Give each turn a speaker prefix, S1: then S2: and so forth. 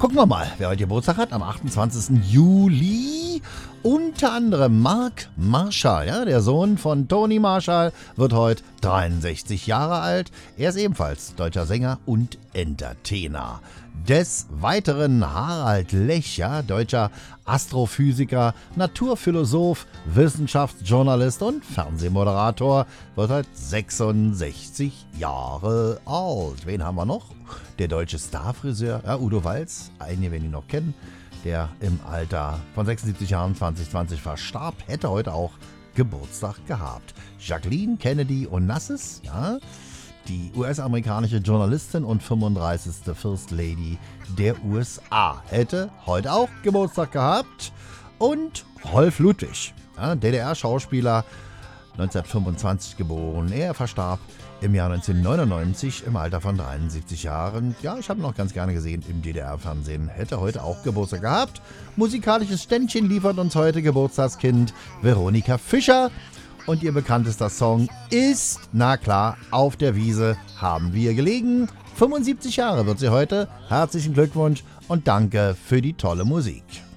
S1: Gucken wir mal, wer heute Geburtstag hat. Am 28. Juli unter anderem Mark Marshall, ja, der Sohn von Tony Marshall, wird heute 63 Jahre alt. Er ist ebenfalls deutscher Sänger und Entertainer. Des Weiteren Harald Lech, ja, deutscher Astrophysiker, Naturphilosoph, Wissenschaftsjournalist und Fernsehmoderator, wird heute 66 Jahre alt. Wen haben wir noch? Der deutsche Starfriseur, ja, Udo Walz, einige werden ihn noch kennen, der im Alter von 76 Jahren 2020 verstarb, hätte heute auch Geburtstag gehabt. Jacqueline Kennedy Onassis, ja, die US-amerikanische Journalistin und 35. First Lady der USA, hätte heute auch Geburtstag gehabt. Und Rolf Ludwig, ja, DDR-Schauspieler, 1925 geboren. Er verstarb im Jahr 1999 im Alter von 73 Jahren. Ja, ich habe ihn noch ganz gerne gesehen im DDR-Fernsehen. Hätte heute auch Geburtstag gehabt. Musikalisches Ständchen liefert uns heute Geburtstagskind Veronika Fischer. Und ihr bekanntester Song ist, na klar, Auf der Wiese haben wir gelegen. 75 Jahre wird sie heute. Herzlichen Glückwunsch und danke für die tolle Musik.